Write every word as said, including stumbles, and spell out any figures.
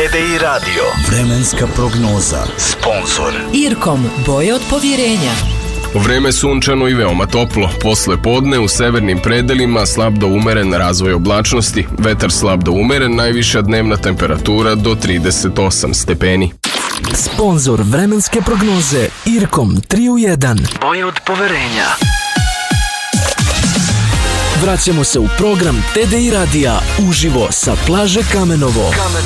D I Radio. Vremenska prognoza. Sponzor Irkom, boje od povjerenja. Vreme sunčano i veoma toplo. Posle podne u severnim predelima slab do umeren razvoj oblačnosti, vetar slab do umeren, najviša dnevna temperatura do trideset osam stepeni. Sponzor vremenske prognoze Irkom tri u jedan. boje od poverenja. Vraćamo se u program T D I radija uživo sa plaže Kamenovo.